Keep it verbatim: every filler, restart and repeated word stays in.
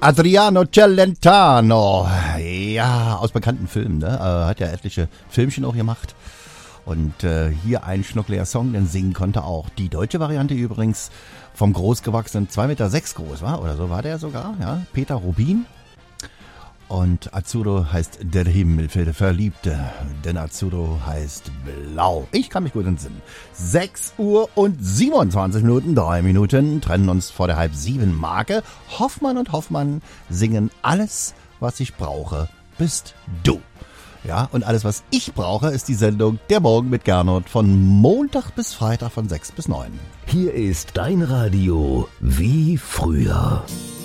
Adriano Celentano. Ja, aus bekannten Filmen, ne? Äh, hat ja etliche Filmchen auch gemacht. Und äh, hier ein schnuckliger Song, den singen konnte auch. Die deutsche Variante übrigens vom großgewachsenen zwei Komma sechs Meter groß, war? Oder so war der sogar, ja. Peter Rubin. Und Azzurro heißt der Himmel für die Verliebte, denn Azzurro heißt blau. Ich kann mich gut entsinnen. sechs Uhr und siebenundzwanzig Minuten, drei Minuten, trennen uns vor der halb sieben Marke. Hoffmann und Hoffmann singen alles, was ich brauche, bist du. Ja, und alles, was ich brauche, ist die Sendung Der Morgen mit Gernot von Montag bis Freitag von sechs bis neun. Hier ist dein Radio wie früher.